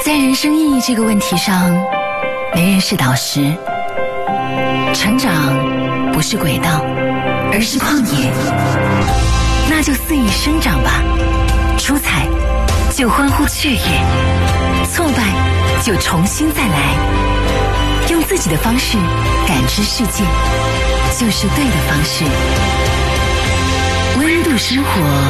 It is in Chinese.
在人生意义这个问题上，没人是导师。成长不是轨道，而是旷野。那就肆意生长吧，出彩就欢呼雀跃，挫败就重新再来。用自己的方式感知世界，就是对的方式。温度生活。